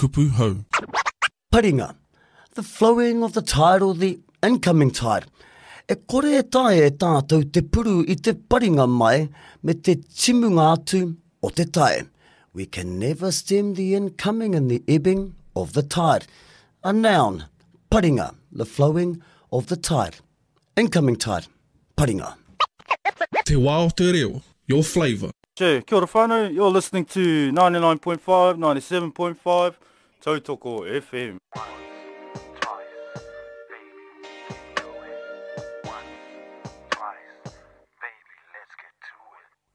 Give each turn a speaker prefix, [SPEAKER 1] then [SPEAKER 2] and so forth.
[SPEAKER 1] kupu hau.
[SPEAKER 2] Paringa, the flowing of the tide or the incoming tide. E kore e tae e tātou te puru I te paringa mai me te timunga atu o te tae. We can never stem the incoming and the ebbing of the tide. A noun, paringa, the flowing of the tide. Incoming tide, paringa.
[SPEAKER 1] Te wā o te reo, your flavour.
[SPEAKER 3] Kia ora whānau, you're listening to 99.5, 97.5, Tautoko FM.